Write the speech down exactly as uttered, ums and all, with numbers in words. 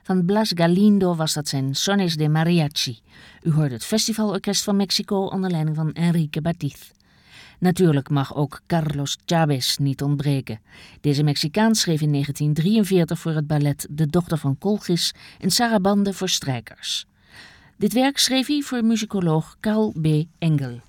Van Blas Galindo was dat zijn Sones de Mariachi. U hoorde het Festivalorkest van Mexico onder leiding van Enrique Batiz. Natuurlijk mag ook Carlos Chavez niet ontbreken. Deze Mexicaan schreef in negentien drieënveertig voor het ballet De Dochter van Colchis een sarabande voor strijkers. Dit werk schreef hij voor musicoloog Carl B. Engel.